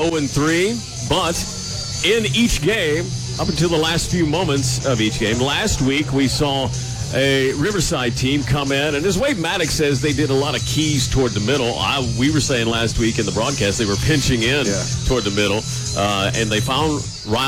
0-3, but in each game, up until the last few moments of each game, last week we saw a Riverside team come in, and as Wade Maddox says, they did a lot of keys toward the middle. We were saying last week in the broadcast they were pinching in toward the middle, and they found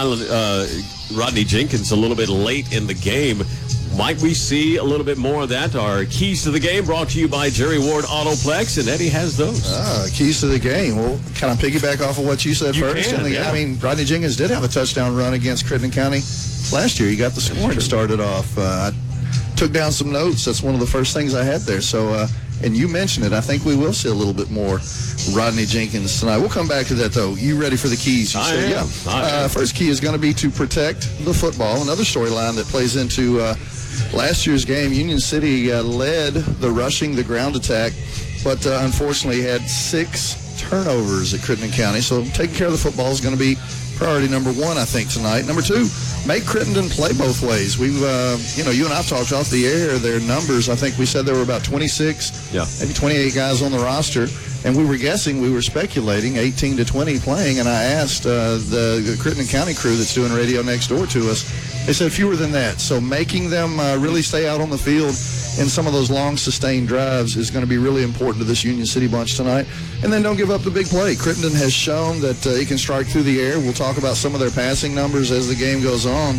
Rodney Jenkins a little bit late in the game. Might we see a little bit more of that? Our keys to the game brought to you by Jerry Ward Autoplex, and Eddie has those. Keys to the game. Well, kind of piggyback off of what you said first. I mean, Rodney Jenkins did have a touchdown run against Crittenden County last year. He got the scoring started off. I took down some notes. That's one of the first things I had there. So, and you mentioned it. I think we will see a little bit more Rodney Jenkins tonight. We'll come back to that, though. You ready for the keys? You said, yeah. First key is going to be to protect the football. Another storyline that plays into last year's game. Union City led the rushing, the ground attack, but unfortunately had 6 turnovers at Crittenden County. So taking care of the football is going to be priority number 1, I think, tonight. Number 2, make Crittenden play both ways. We've, you and I talked off the air, their numbers. I think we said there were about 26, maybe 28 guys on the roster. And we were guessing, we were speculating 18 to 20 playing. And I asked the Crittenden County crew that's doing radio next door to us. They said fewer than that. So making them really stay out on the field in some of those long sustained drives is going to be really important to this Union City bunch tonight. And then don't give up the big play. Crittenden has shown that it can strike through the air. We'll talk about some of their passing numbers as the game goes on.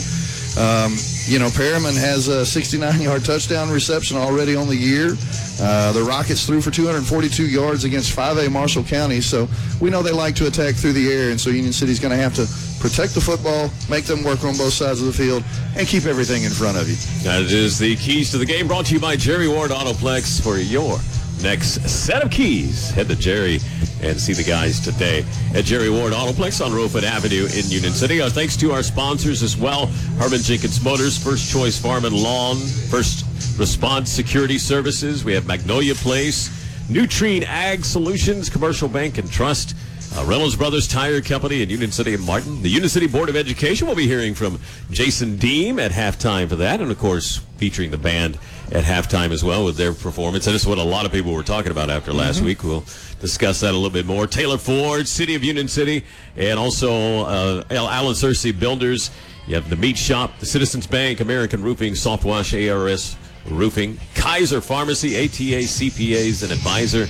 Perriman has a 69-yard touchdown reception already on the year. The Rockets threw for 242 yards against 5A Marshall County, so we know they like to attack through the air, and so Union City's going to have to protect the football, make them work on both sides of the field, and keep everything in front of you. That is the keys to the game, brought to you by Jerry Ward Autoplex. For your next set of keys, head to Jerry and see the guys today at Jerry Ward Autoplex on Rosewood Avenue in Union City. Our thanks to our sponsors as well: Herman Jenkins Motors, First Choice Farm and Lawn, First Response Security Services. We have Magnolia Place, Nutrien Ag Solutions, Commercial Bank and Trust, Reynolds Brothers Tire Company in Union City and Martin. The Union City Board of Education will be hearing from Jason Deem at halftime for that, and of course featuring the band at halftime as well with their performance. And this is what a lot of people were talking about after last week. We'll discuss that a little bit more. Taylor Ford, City of Union City, and also Allen Searcy Builders. You have the Meat Shop, the Citizens Bank, American Roofing, Softwash, ARS Roofing, Kaiser Pharmacy, ATA CPAs and Advisor,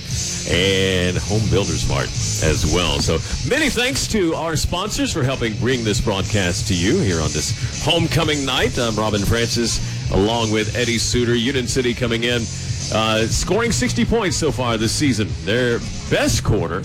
and Home Builders Mart as well. So many thanks to our sponsors for helping bring this broadcast to you here on this homecoming night. I'm Robin Francis along with Eddie Suter. Union City coming in, scoring 60 points so far this season. Their best quarter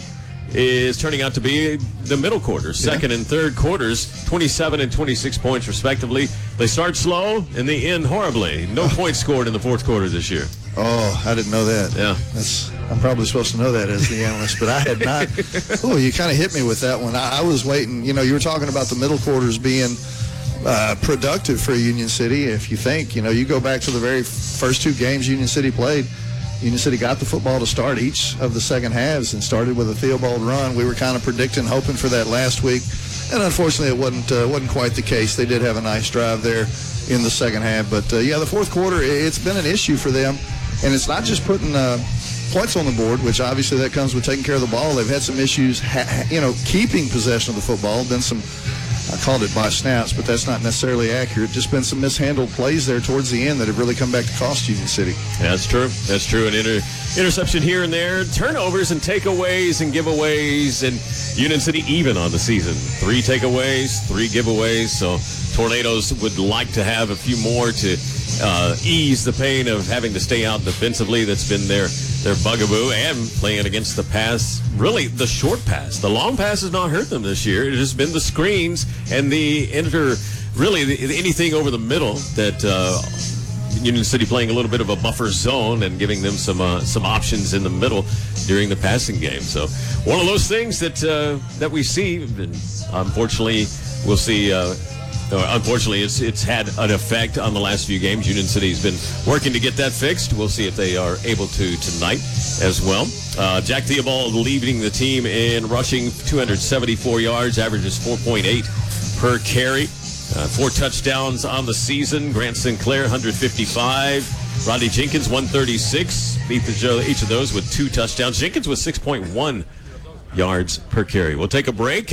is turning out to be the middle quarter. Second and third quarters, 27 and 26 points respectively. They start slow and they end horribly. No points scored in the fourth quarter this year. Oh, I didn't know that. Yeah. I'm probably supposed to know that as the analyst, but I had not. Oh, you kind of hit me with that one. I was waiting. You were talking about the middle quarters being productive for Union City. If you think, you go back to the very first 2 games Union City played, Union City got the football to start each of the second halves and started with a Theobald run. We were kind of predicting, hoping for that last week, and unfortunately it wasn't quite the case. They did have a nice drive there in the second half, but the fourth quarter, it's been an issue for them, and it's not just putting points on the board, which obviously that comes with taking care of the ball. They've had some issues, keeping possession of the football. Been some, I called it botched snaps, but that's not necessarily accurate. Just been some mishandled plays there towards the end that have really come back to cost Union City. That's true. That's true. An interception here and there, turnovers and takeaways and giveaways, and Union City even on the season. 3 takeaways, 3 giveaways. So Tornadoes would like to have a few more to ease the pain of having to stay out defensively. That's been their bugaboo, and playing against the pass, really the short pass. The long pass has not hurt them this year. It has been the screens and anything over the middle that Union City playing a little bit of a buffer zone and giving them some options in the middle during the passing game. So one of those things that we see, and unfortunately we'll see. Unfortunately, it's had an effect on the last few games. Union City's been working to get that fixed. We'll see if they are able to tonight as well. Jack Theobald leading the team in rushing, 274 yards, averages 4.8 per carry. 4 touchdowns on the season. Grant Sinclair, 155. Rodney Jenkins, 136. Each of those with 2 touchdowns. Jenkins with 6.1 yards per carry. We'll take a break.